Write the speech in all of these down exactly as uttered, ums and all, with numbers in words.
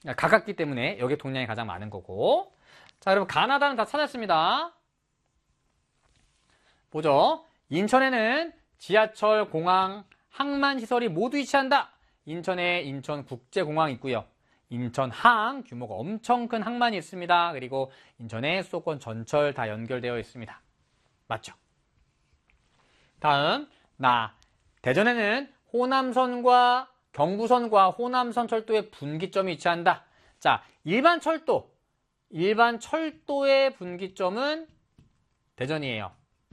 가깝기 때문에 여기 통량이 가장 많은 거고. 자, 여러분 가나다는 다 찾았습니다. 보죠. 인천에는 지하철, 공항, 항만시설이 모두 위치한다. 인천에 인천국제공항이 있고요. 인천항, 규모가 엄청 큰 항만이 있습니다. 그리고 인천에 수도권 전철 다 연결되어 있습니다. 맞죠? 다음, 나. 대전에는 호남선과 경부선과 호남선 철도의 분기점이 위치한다. 자, 일반 철도. 일반 철도의 분기점은 대전이에요.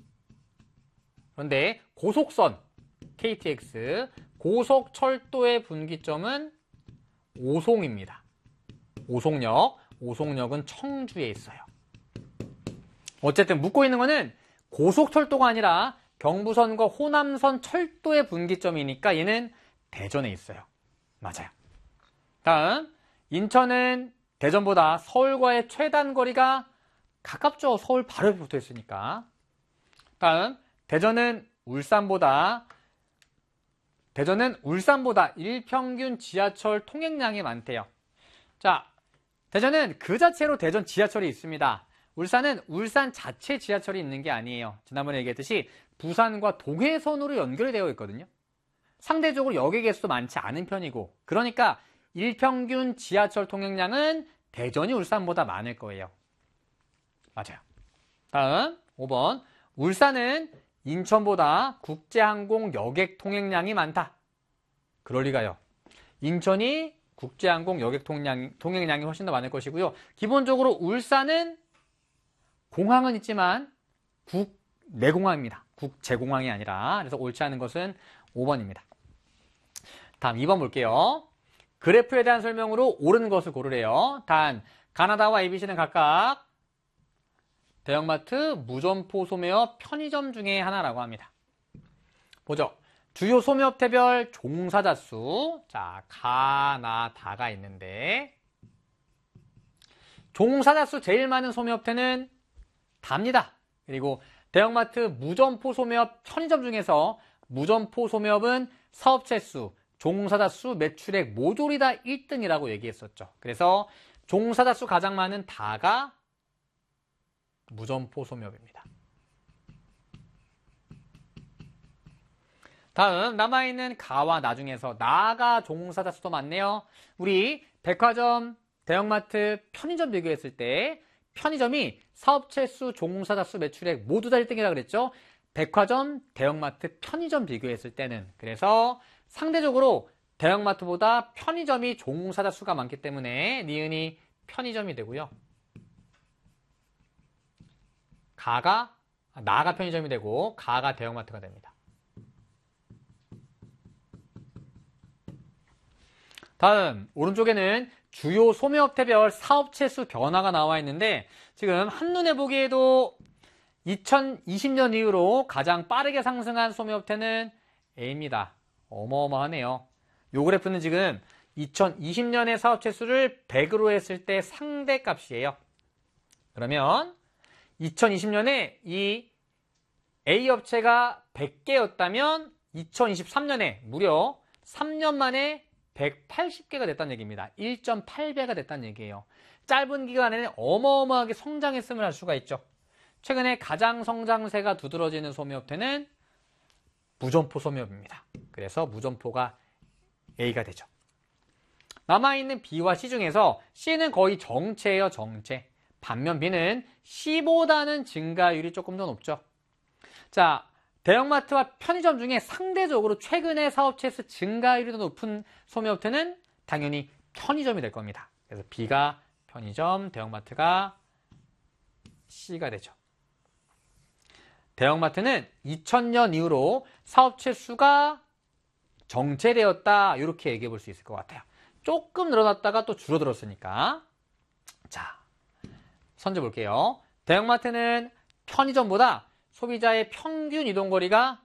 그런데 고속선, 케이티엑스, 고속철도의 분기점은 오송입니다. 오송역, 오송역은 청주에 있어요. 어쨌든 묻고 있는 거는 고속철도가 아니라 경부선과 호남선 철도의 분기점이니까 얘는 대전에 있어요. 맞아요. 다음, 인천은 대전보다 서울과의 최단 거리가 가깝죠. 서울 바로 옆에 붙어 있으니까. 다음, 대전은 울산보다 대전은 울산보다 일평균 지하철 통행량이 많대요. 자, 대전은 그 자체로 대전 지하철이 있습니다. 울산은 울산 자체 지하철이 있는 게 아니에요. 지난번에 얘기했듯이 부산과 동해선으로 연결이 되어 있거든요. 상대적으로 여객 개수도 많지 않은 편이고, 그러니까 일평균 지하철 통행량은 대전이 울산보다 많을 거예요. 맞아요. 다음 오 번. 울산은 인천보다 국제항공 여객 통행량이 많다. 그럴 리가요. 인천이 국제항공 여객 통행량, 통행량이 훨씬 더 많을 것이고요. 기본적으로 울산은 공항은 있지만 국 내공항입니다. 국제공항이 아니라. 그래서 옳지 않은 것은 오 번입니다. 다음 이 번 볼게요. 그래프에 대한 설명으로 옳은 것을 고르래요. 단, 가나다와 에이비씨는 각각 대형마트, 무점포 소매업, 편의점 중에 하나라고 합니다. 보죠. 주요 소매업체별 종사자 수. 자, 가, 나, 다가 있는데 종사자 수 제일 많은 소매업체는 다입니다. 그리고 대형마트, 무점포 소매업, 편의점 중에서 무점포 소매업은 사업체 수, 종사자 수, 매출액 모조리 다 일 등이라고 얘기했었죠. 그래서 종사자 수 가장 많은 다가 무점포 소매업입니다. 다음 남아있는 가와 나 중에서 나가 종사자 수도 많네요. 우리 백화점, 대형마트, 편의점 비교했을 때 편의점이 사업체 수, 종사자 수, 매출액 모두 다 일 등이라고 그랬죠. 백화점, 대형마트, 편의점 비교했을 때는. 그래서 상대적으로 대형마트보다 편의점이 종사자 수가 많기 때문에 니은이 편의점이 되고요. 가가, 나가 편의점이 되고 가가 대형마트가 됩니다. 다음 오른쪽에는 주요 소매업체별 사업체 수 변화가 나와 있는데 지금 한눈에 보기에도 이천이십 년 이후로 가장 빠르게 상승한 소매업체는 A입니다. 어마어마하네요. 요 그래프는 지금 이천이십 년의 사업체 수를 백으로 했을 때 상대값이에요. 그러면 이천이십 년에 이 A 업체가 백 개였다면 이천이십삼 년에 무려 삼 년 만에 백팔십 개가 됐다는 얘기입니다. 일 점 팔 배가 됐다는 얘기예요. 짧은 기간에는 어마어마하게 성장했음을 알 수가 있죠. 최근에 가장 성장세가 두드러지는 소매업체는 무점포 소매업입니다. 그래서 무점포가 A가 되죠. 남아있는 B와 C 중에서 C는 거의 정체예요. 정체. 반면 B는 C보다는 증가율이 조금 더 높죠. 자, 대형마트와 편의점 중에 상대적으로 최근에 사업체 수 증가율이 더 높은 소매업체는 당연히 편의점이 될 겁니다. 그래서 B가 편의점, 대형마트가 C가 되죠. 대형마트는 이천 년 이후로 사업체 수가 정체되었다. 이렇게 얘기해 볼 수 있을 것 같아요. 조금 늘어났다가 또 줄어들었으니까. 자, 선제 볼게요. 대형마트는 편의점보다 소비자의 평균 이동거리가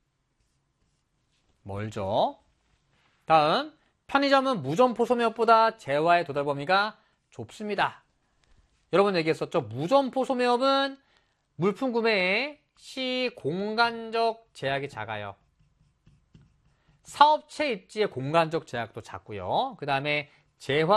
멀죠. 다음, 편의점은 무점포 소매업보다 재화의 도달 범위가 좁습니다. 여러분 얘기했었죠. 무점포 소매업은 물품 구매에 시 공간적 제약이 작아요. 사업체 입지의 공간적 제약도 작고요. 그 다음에 재화